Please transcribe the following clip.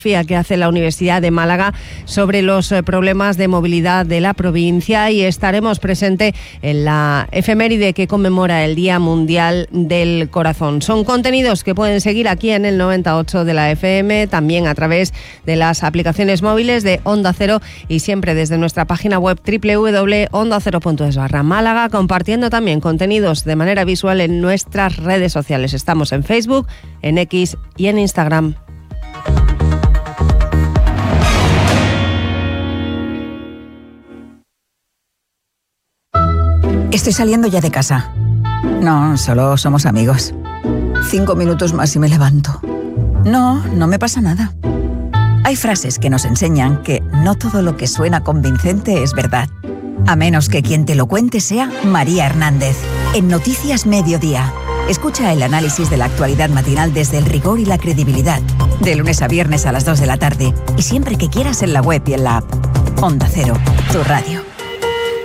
que hace la Universidad de Málaga sobre los problemas de movilidad de la provincia, y estaremos presentes en la efeméride que conmemora el Día Mundial del Corazón. Son contenidos que pueden seguir aquí en el 98 de la FM, también a través de las aplicaciones móviles de Onda Cero y siempre desde nuestra página web www.ondacero.es/Málaga, compartiendo también contenidos de manera visual en nuestras redes sociales. Estamos en Facebook, en X y en Instagram. Estoy saliendo ya de casa. No, solo somos amigos. 5 minutos más y me levanto. No me pasa nada. Hay frases que nos enseñan que no todo lo que suena convincente es verdad. A menos que quien te lo cuente sea María Hernández. En Noticias Mediodía. Escucha el análisis de la actualidad matinal desde el rigor y la credibilidad. De lunes a viernes a las 2 de la tarde. Y siempre que quieras en la web y en la app. Onda Cero, tu radio.